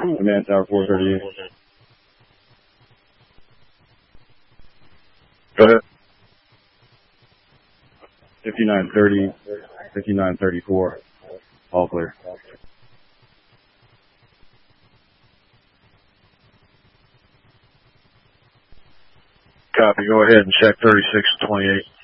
Command Tower 438. Go ahead. 5930, 5934. All clear. Copy. Go ahead and check 36 and 28.